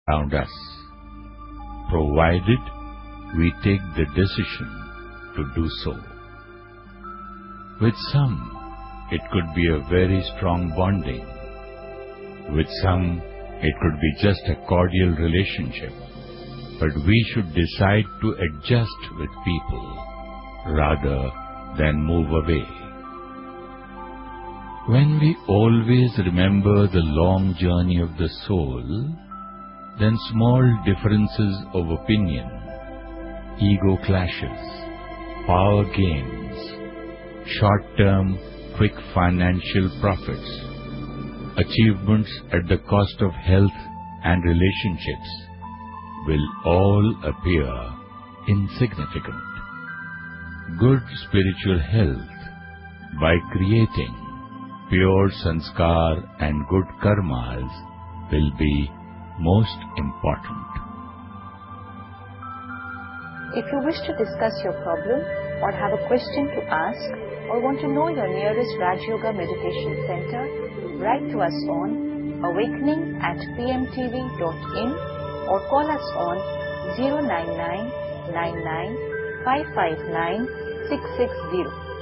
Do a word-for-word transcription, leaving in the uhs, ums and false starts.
around us, provided we take the decision to do so. With some, it could be a very strong bonding. With some, it could be just a cordial relationship. But we should decide to adjust with people rather than move away. When we always remember the long journey of the soul, then small differences of opinion, ego clashes, power gains, short-term, quick financial profits, achievements at the cost of health and relationships will all appear insignificant. Good spiritual health, by creating pure sanskar and good karmas, will be most important. If you wish to discuss your problem or have a question to ask or want to know your nearest Raj Yoga Meditation Center, write to us on awakening at p m t v dot in or call us on zero nine nine nine nine five five nine six six zero.